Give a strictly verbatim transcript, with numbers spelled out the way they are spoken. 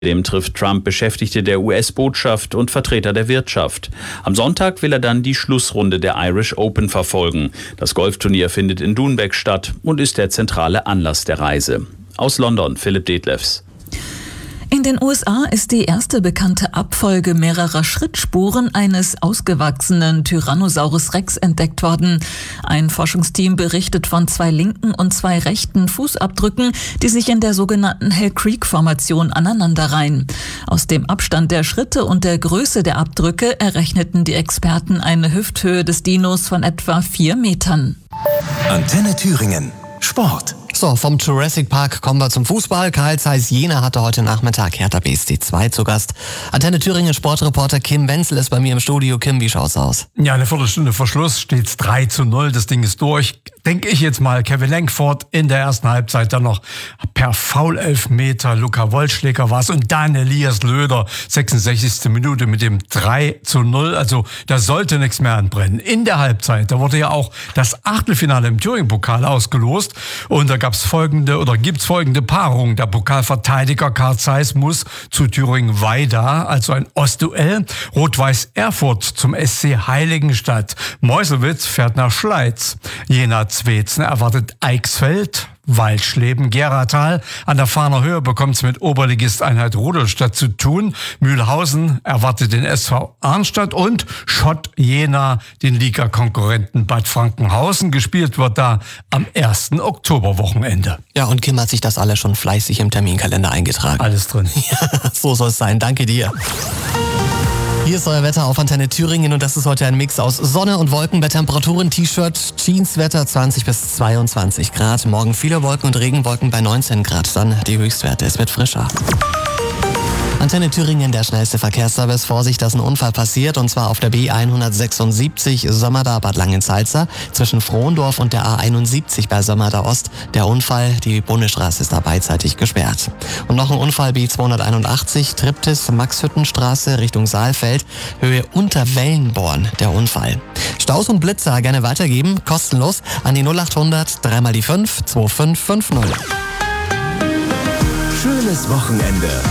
Dem trifft Trump Beschäftigte der U S-Botschaft und Vertreter der Wirtschaft. Am Sonntag will er dann die Schlussrunde der Irish Open verfolgen. Das Golfturnier findet in Doonbeg statt und ist der zentrale Anlass der Reise. Aus London, Philipp Detlefs. In den U S A ist die erste bekannte Abfolge mehrerer Schrittspuren eines ausgewachsenen Tyrannosaurus Rex entdeckt worden. Ein Forschungsteam berichtet von zwei linken und zwei rechten Fußabdrücken, die sich in der sogenannten Hell Creek-Formation aneinanderreihen. Aus dem Abstand der Schritte und der Größe der Abdrücke errechneten die Experten eine Hüfthöhe des Dinos von etwa vier Metern. Antenne Thüringen. Sport. So, vom Jurassic Park kommen wir zum Fußball. Karl Zeiss Jena hatte heute Nachmittag Hertha B S C zwei zu Gast. Antenne Thüringen Sportreporter Kim Wenzel ist bei mir im Studio. Kim, wie schaut's aus? Ja, eine Viertelstunde vor Schluss steht's drei zu null. Das Ding ist durch. Denke ich jetzt mal, Kevin Lenkford in der ersten Halbzeit dann noch per Foul-Elfmeter. Luca Wollschläger war's und dann Elias Löder, sechsundsechzigste Minute mit dem drei zu null. Also da sollte nichts mehr anbrennen. In der Halbzeit, da wurde ja auch das Achtelfinale im Thüringen-Pokal ausgelost und da gab's folgende oder gibt's folgende Paarung. Der Pokalverteidiger Karl Zeiss muss zu Thüringen-Weida, also ein Ostduell. Rot-Weiß Erfurt zum S C Heiligenstadt. Meuselwitz fährt nach Schleiz. Jena Zwetzen erwartet Eichsfeld. Waldschleben, Geratal. An der Fahner Höhe bekommt's mit Oberligist Einheit Rudolstadt zu tun. Mühlhausen erwartet den S V Arnstadt und Schott Jena, den Liga-Konkurrenten Bad Frankenhausen. Gespielt wird da am ersten Oktoberwochenende. Ja, und Kim hat sich das alles schon fleißig im Terminkalender eingetragen. Alles drin. Ja, so soll es sein. Danke dir. Hier ist euer Wetter auf Antenne Thüringen und das ist heute ein Mix aus Sonne und Wolken bei Temperaturen, T-Shirt, Jeanswetter zwanzig bis zweiundzwanzig Grad. Morgen viele Wolken und Regenwolken bei neunzehn Grad. Dann die Höchstwerte. Es wird frischer. Antenne Thüringen, der schnellste Verkehrsservice. Vorsicht, dass ein Unfall passiert und zwar auf der B hundertsechsundsiebzig Sömmerda Bad Langensalza zwischen Frohndorf und der A einundsiebzig bei Sömmerda Ost. Der Unfall, die Bundesstraße ist da beidseitig gesperrt. Und noch ein Unfall B zweihunderteinundachtzig Triptis Maxhüttenstraße Richtung Saalfeld, Höhe Unterwellenborn, der Unfall. Staus und Blitzer gerne weitergeben, kostenlos an die null achthundert drei mal die fünf zwei fünf fünf null. Schönes Wochenende.